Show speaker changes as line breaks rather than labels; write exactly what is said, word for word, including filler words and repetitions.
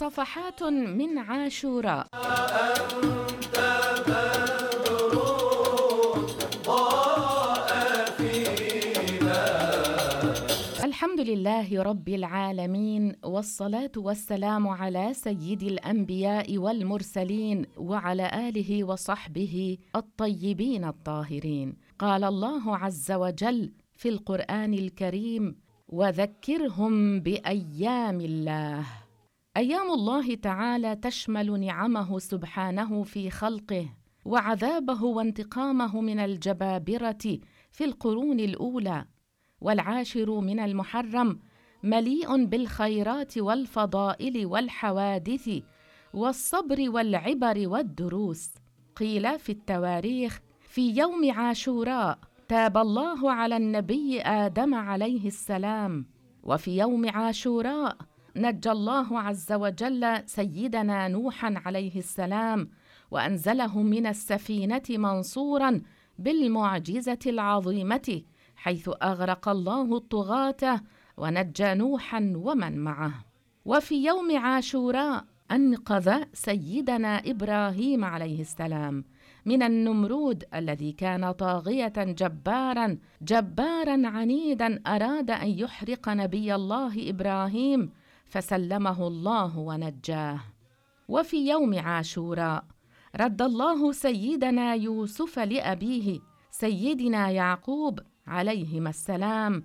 صفحات من عاشوراء. الحمد لله رب العالمين، والصلاة والسلام على سيد الأنبياء والمرسلين وعلى آله وصحبه الطيبين الطاهرين. قال الله عز وجل في القرآن الكريم: وذكرهم بأيام الله. أيام الله تعالى تشمل نعمه سبحانه في خلقه، وعذابه وانتقامه من الجبابرة في القرون الأولى. والعاشر من المحرم مليء بالخيرات والفضائل والحوادث والصبر والعبر والدروس. قيل في التواريخ: في يوم عاشوراء تاب الله على النبي آدم عليه السلام، وفي يوم عاشوراء نجى الله عز وجل سيدنا نوحا عليه السلام، وأنزله من السفينة منصورا بالمعجزة العظيمة، حيث أغرق الله الطغاة ونجى نوحا ومن معه. وفي يوم عاشوراء أنقذ سيدنا إبراهيم عليه السلام من النمرود الذي كان طاغية جبارا جبارا عنيدا أراد أن يحرق نبي الله إبراهيم، فسلمه الله ونجاه. وفي يوم عاشوراء رد الله سيدنا يوسف لأبيه سيدنا يعقوب عليهما السلام